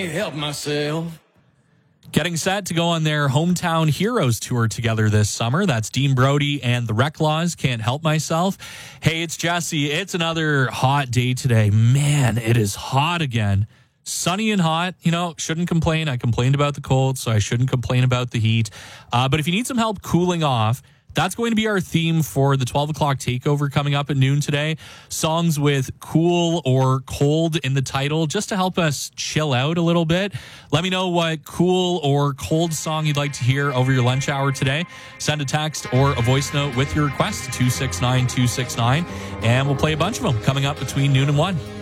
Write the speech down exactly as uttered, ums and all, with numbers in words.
can't help myself. Getting set to go on their Hometown Heroes tour together this summer. That's Dean Brody and the Reclaws. Can't help myself. Hey, it's Jesse. It's another hot day today. Man, it is hot again. Sunny and hot. You know, shouldn't complain. I complained about the cold, so I shouldn't complain about the heat. Uh, but if you need some help cooling off, that's going to be our theme for the twelve o'clock takeover coming up at noon today. Songs with cool or cold in the title, just to help us chill out a little bit. Let me know what cool or cold song you'd like to hear over your lunch hour today. Send a text or a voice note with your request to two six nine two six nine, and we'll play a bunch of them coming up between noon and one.